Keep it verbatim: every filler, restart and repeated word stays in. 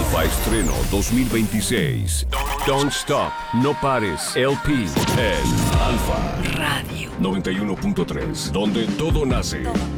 Alfa Estreno dos mil veintiséis. Don't Stop, No Pares, L P en Alfa Radio noventa y uno punto tres, donde todo nace.